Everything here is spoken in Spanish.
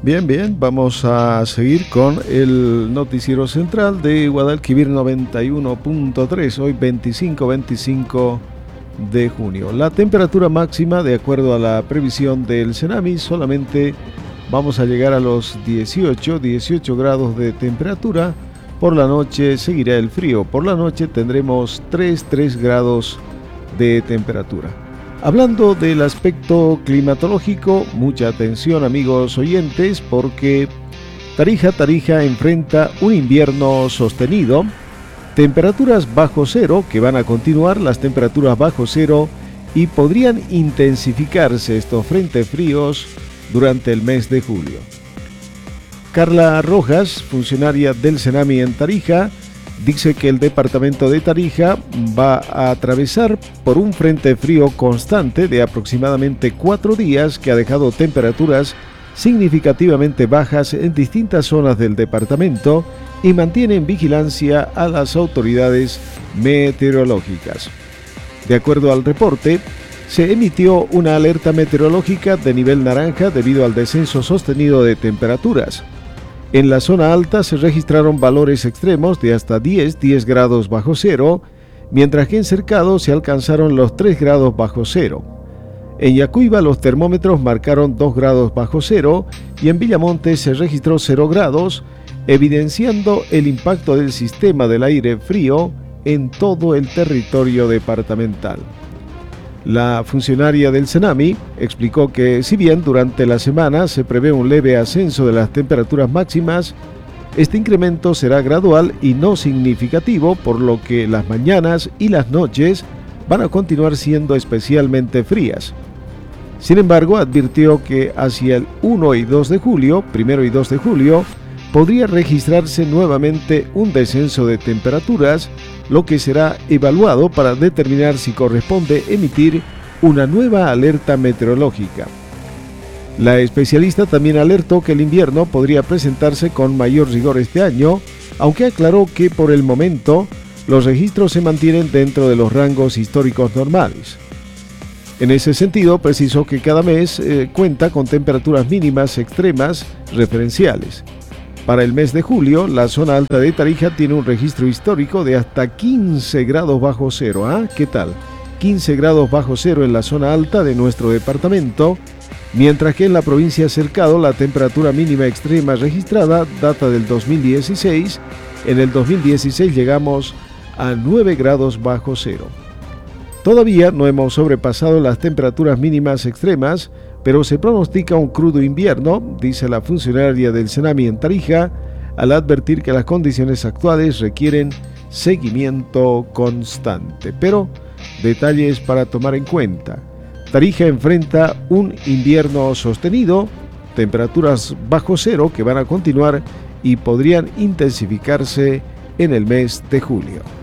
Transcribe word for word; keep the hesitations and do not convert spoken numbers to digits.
Bien, bien, vamos a seguir con el noticiero central de Guadalquivir noventa y uno punto tres, hoy veinticinco, veinticinco de junio. La temperatura máxima, de acuerdo a la previsión del CENAMI, solamente vamos a llegar a los dieciocho, dieciocho grados de temperatura. Por la noche seguirá el frío, por la noche tendremos tres, tres grados de temperatura. Hablando del aspecto climatológico, mucha atención amigos oyentes, porque Tarija, Tarija enfrenta un invierno sostenido, temperaturas bajo cero, que van a continuar las temperaturas bajo cero y podrían intensificarse estos frentes fríos durante el mes de julio. Carla Rojas, funcionaria del CENAMI en Tarija, dice que el departamento de Tarija va a atravesar por un frente frío constante de aproximadamente cuatro días que ha dejado temperaturas significativamente bajas en distintas zonas del departamento y mantiene en vigilancia a las autoridades meteorológicas. De acuerdo al reporte, se emitió una alerta meteorológica de nivel naranja debido al descenso sostenido de temperaturas. En la zona alta se registraron valores extremos de hasta diez, diez grados bajo cero, mientras que en Cercado se alcanzaron los tres grados bajo cero. En Yacuiba los termómetros marcaron dos grados bajo cero y en Villamonte se registró cero grados, evidenciando el impacto del sistema del aire frío en todo el territorio departamental. La funcionaria del CENAMI explicó que si bien durante la semana se prevé un leve ascenso de las temperaturas máximas, este incremento será gradual y no significativo, por lo que las mañanas y las noches van a continuar siendo especialmente frías. Sin embargo, advirtió que hacia el uno y dos de julio, primero y dos de julio, podría registrarse nuevamente un descenso de temperaturas, lo que será evaluado para determinar si corresponde emitir una nueva alerta meteorológica. La especialista también alertó que el invierno podría presentarse con mayor rigor este año, aunque aclaró que por el momento los registros se mantienen dentro de los rangos históricos normales. En ese sentido, precisó que cada mes eh, cuenta con temperaturas mínimas extremas referenciales. Para el mes de julio, la zona alta de Tarija tiene un registro histórico de hasta quince grados bajo cero. ¿Ah? ¿Qué tal? quince grados bajo cero en la zona alta de nuestro departamento, mientras que en la provincia de Cercado la temperatura mínima extrema registrada data del dos mil dieciséis. En el dos mil dieciséis llegamos a nueve grados bajo cero. Todavía no hemos sobrepasado las temperaturas mínimas extremas, pero se pronostica un crudo invierno, dice la funcionaria del CENAMI en Tarija, al advertir que las condiciones actuales requieren seguimiento constante. Pero detalles para tomar en cuenta. Tarija enfrenta un invierno sostenido, temperaturas bajo cero que van a continuar y podrían intensificarse en el mes de julio.